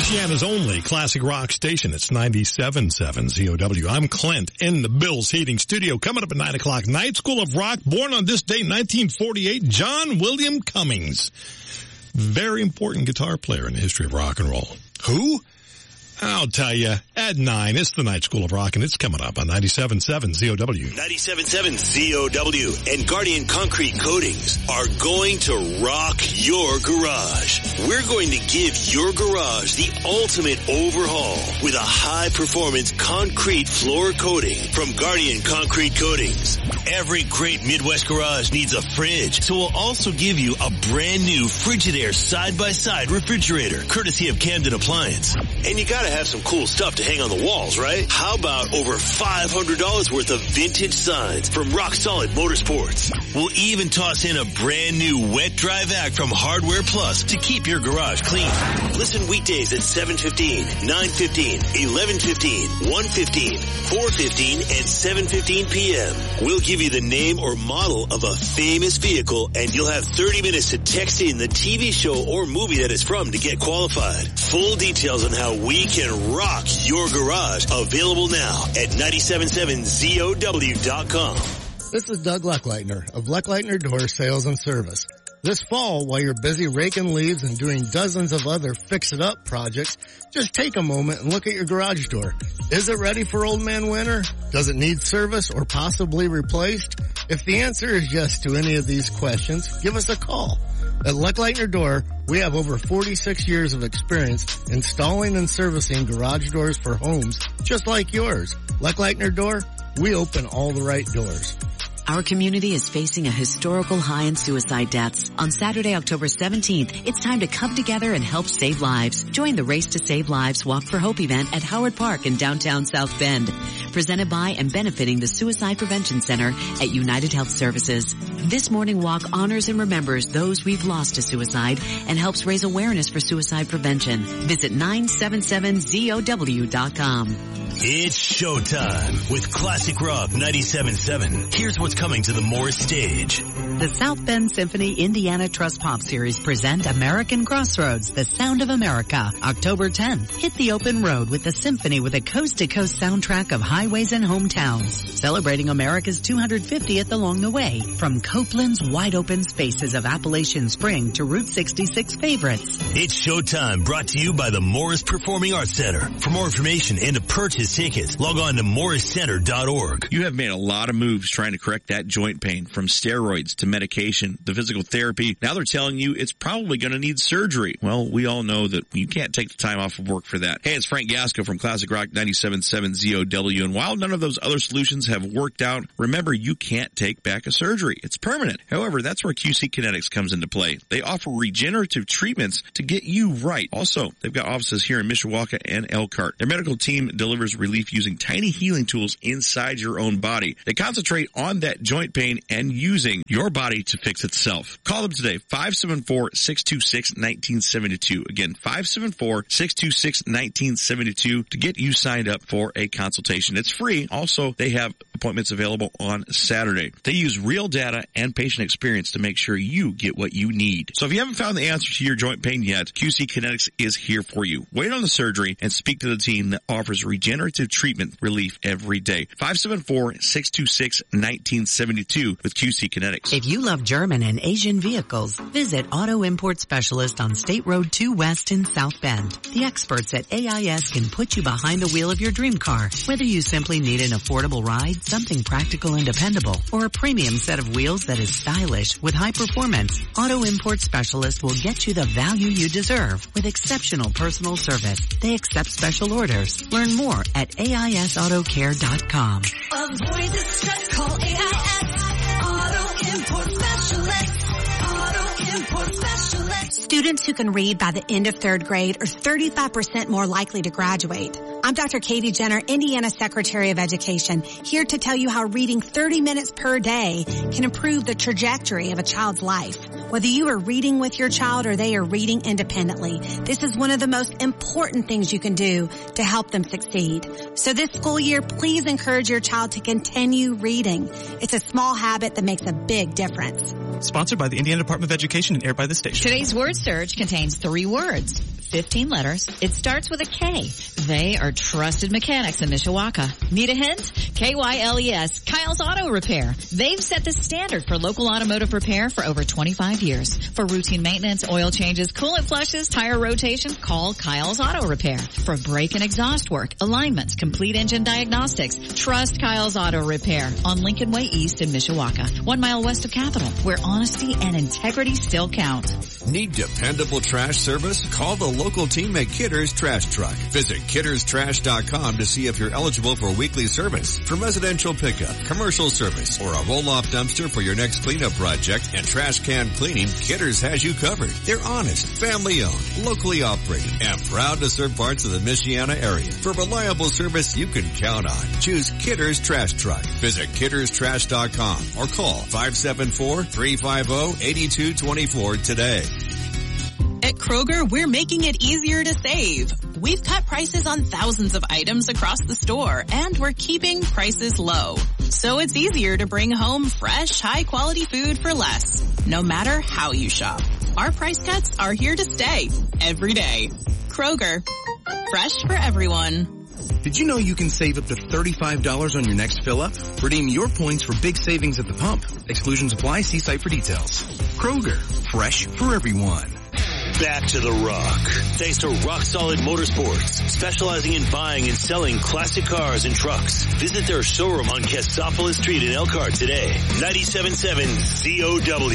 Louisiana's only classic rock station. It's 97.7 ZOW. I'm Clint in the Bill's Heating Studio. Coming up at 9 o'clock, Night School of Rock. Born on this date, 1948, John William Cummings. Very important guitar player in the history of rock and roll. Who? I'll tell you, at 9, it's the Night School of Rock, and it's coming up on 97.7 ZOW. 97.7 ZOW and Guardian Concrete Coatings are going to rock your garage. We're going to give your garage the ultimate overhaul with a high-performance concrete floor coating from Guardian Concrete Coatings. Every great Midwest garage needs a fridge, so we'll also give you a brand new Frigidaire side-by-side refrigerator, courtesy of Camden Appliance. And you gotta have some cool stuff to hang on the walls, right? How about over $500 worth of vintage signs from Rock Solid Motorsports? We'll even toss in a brand new wet dry vac from Hardware Plus to keep your garage clean. Listen weekdays at 7:15, 9:15, 11:15, 1:15, 4:15, and 7:15 p.m. We'll give you the name or model of a famous vehicle, and you'll have 30 minutes to text in the TV show or movie that it's from to get qualified. Full details on how we can rock your garage available now at 977ZOW.com. This is Doug Leckleitner of Leckleitner Door Sales and Service. This fall, while you're busy raking leaves and doing dozens of other fix-it-up projects, just take a moment and look at your garage door. Is it ready for old man winter? Does it need service or possibly replaced? If the answer is yes to any of these questions, give us a call. At Leckleitner Door, we have over 46 years of experience installing and servicing garage doors for homes just like yours. Leckleitner Door, we open all the right doors. Our community is facing a historical high in suicide deaths. On Saturday, October 17th, it's time to come together and help save lives. Join the Race to Save Lives Walk for Hope event at Howard Park in downtown South Bend. Presented by and benefiting the Suicide Prevention Center at United Health Services. This morning walk honors and remembers those we've lost to suicide and helps raise awareness for suicide prevention. Visit 977ZOW.com. It's showtime with Classic Rock 97.7. Here's what's coming to the Morris stage. The South Bend Symphony Indiana Trust Pop Series present American Crossroads, The Sound of America, October 10th. Hit the open road with the symphony with a coast-to-coast soundtrack of highways and hometowns, celebrating America's 250th along the way, from Copeland's wide-open spaces of Appalachian Spring to Route 66 favorites. It's showtime, brought to you by the Morris Performing Arts Center. For more information and to purchase tickets, log on to morriscenter.org. You have made a lot of moves trying to correct that joint pain, from steroids to medication, the physical therapy. Now they're telling you it's probably going to need surgery. Well, we all know that you can't take the time off of work for that. Hey, it's Frank Gasco from Classic Rock 97.7 ZOW. And while none of those other solutions have worked out, remember, you can't take back a surgery. It's permanent. However, that's where QC Kinetics comes into play. They offer regenerative treatments to get you right. Also, they've got offices here in Mishawaka and Elkhart. Their medical team delivers relief using tiny healing tools inside your own body. They concentrate on that joint pain and using your body to fix itself. Call them today, 574-626-1972. Again, 574-626-1972 to get you signed up for a consultation. It's free. Also, they have appointments available on Saturday. They use real data and patient experience to make sure you get what you need. So if you haven't found the answer to your joint pain yet, QC Kinetics is here for you. Wait on the surgery and speak to the team that offers regenerative treatment relief every day. 574-626-1972 with QC Kinetics. If you love German and Asian vehicles, visit Auto Import Specialist on State Road 2 West in South Bend. The experts at AIS can put you behind the wheel of your dream car. Whether you simply need an affordable ride, something practical and dependable, or a premium set of wheels that is stylish with high performance, Auto Import Specialist will get you the value you deserve with exceptional personal service. They accept special orders. Learn more at AISAutoCare.com. Avoid the stress, call AIS Auto Import Specialist. Auto Import Specialist. Students who can read by the end of third grade are 35% more likely to graduate. I'm Dr. Katie Jenner, Indiana Secretary of Education, here to tell you how reading 30 minutes per day can improve the trajectory of a child's life. Whether you are reading with your child or they are reading independently, this is one of the most important things you can do to help them succeed. So this school year, please encourage your child to continue reading. It's a small habit that makes a big difference. Sponsored by the Indiana Department of Education and aired by the station. Today's word search contains 3 words, 15 letters. It starts with a K. They are trusted mechanics in Mishawaka. Need a hint? KYLES, Kyle's Auto Repair. They've set the standard for local automotive repair for over 25 years. For routine maintenance, oil changes, coolant flushes, tire rotation, call Kyle's Auto Repair. For brake and exhaust work, alignments, complete engine diagnostics, trust Kyle's Auto Repair on Lincoln Way East in Mishawaka, 1 mile west of Capitol, where honesty and integrity still count. Need dependable trash service? Call the local team at Kidder's Trash Truck. Visit kidderstrash.com to see if you're eligible for weekly service. For residential pickup, commercial service, or a roll-off dumpster for your next cleanup project and trash can cleaning, Kidder's has you covered. They're honest, family-owned, locally operated, and proud to serve parts of the Michiana area. For reliable service you can count on, choose Kidder's Trash Truck. Visit kidderstrash.com or call 574-350-8224 today. At Kroger, we're making it easier to save. We've cut prices on thousands of items across the store, and we're keeping prices low. So it's easier to bring home fresh, high-quality food for less, no matter how you shop. Our price cuts are here to stay, every day. Kroger, fresh for everyone. Did you know you can save up to $35 on your next fill-up? Redeem your points for big savings at the pump. Exclusions apply. See site for details. Kroger, fresh for everyone. Back to the Rock. Thanks to Rock Solid Motorsports, specializing in buying and selling classic cars and trucks. Visit their showroom on Cassopolis Street in Elkhart today. 97.7 ZOW.